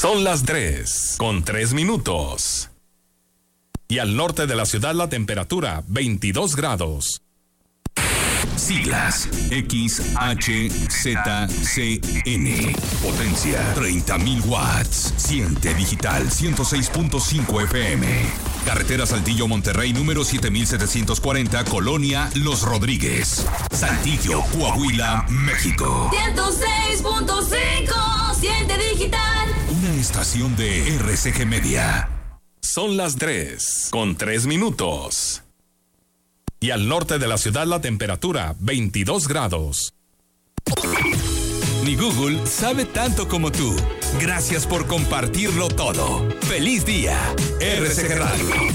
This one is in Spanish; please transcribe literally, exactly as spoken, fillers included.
Son las tres, con tres minutos. Y al norte de la ciudad la temperatura veintidós grados. Siglas X H Z C N. Potencia treinta mil watts. Siente digital ciento seis punto cinco F M. Carretera Saltillo Monterrey número siete mil setecientos cuarenta, Colonia Los Rodríguez, Saltillo, Coahuila, México. ciento seis punto cinco. Siente digital. Una estación de R C G Media. Son las tres, con tres minutos. Y al norte de la ciudad la temperatura veintidós grados. Ni Google sabe tanto como tú. Gracias por compartirlo todo. ¡Feliz día! R C G Radio.